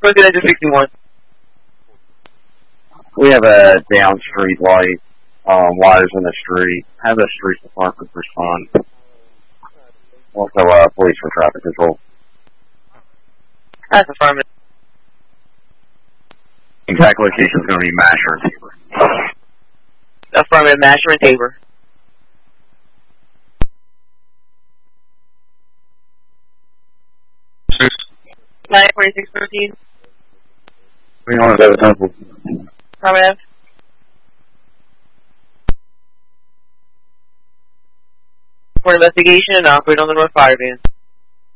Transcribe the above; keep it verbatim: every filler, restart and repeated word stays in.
twenty-nine to sixty-one. We have a down street light, um, wires in the street. Have the street department respond. Also, uh, police for traffic control. That's affirmative. Exact location is going to be Masher and Tabor. Affirmative, Masher and Tabor. nine forty-six thirteen. We want to have a temple. Affirmative. For investigation and operate on the North Fire Van.